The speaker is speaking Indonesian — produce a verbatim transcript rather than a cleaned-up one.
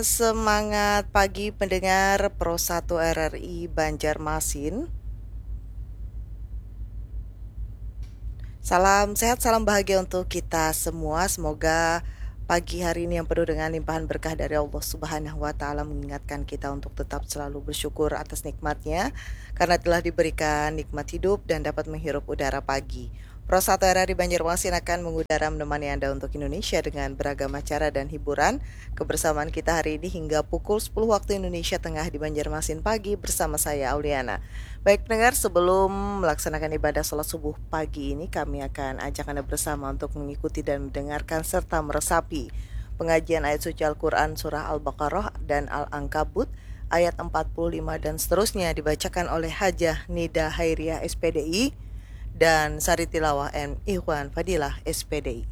Semangat pagi pendengar Pro satu R R I Banjarmasin. Salam sehat, salam bahagia untuk kita semua. Semoga pagi hari ini yang penuh dengan limpahan berkah dari Allah Subhanahu wa taala mengingatkan kita untuk tetap selalu bersyukur atas nikmatnya karena telah diberikan nikmat hidup dan dapat menghirup udara pagi. Pro satu R R I Banjarmasin akan mengudara menemani Anda untuk Indonesia dengan beragam acara dan hiburan. Kebersamaan kita hari ini hingga pukul sepuluh waktu Indonesia Tengah di Banjarmasin pagi bersama saya Auliana. Baik pendengar, sebelum melaksanakan ibadah sholat subuh pagi ini, kami akan ajak Anda bersama untuk mengikuti dan mendengarkan serta meresapi pengajian ayat suci Al-Quran Surah Al-Baqarah dan Al-Ankabut ayat empat puluh lima dan seterusnya dibacakan oleh Hajah Nida Hairiah S P D I dan Sari Tilawah and Ikhwan Fadilah S P D I.